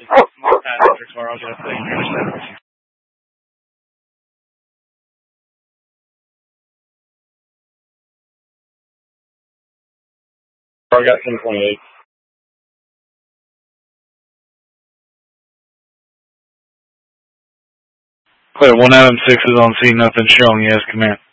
passenger car. I'll get up there and finish that with you. I got 1028. Clear, 1 Adam 6 is on scene, nothing showing. Yes, command.